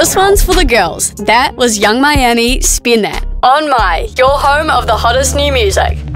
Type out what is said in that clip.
This one's for the girls. That was Young Miami, Spin That. On My, your home of the hottest new music.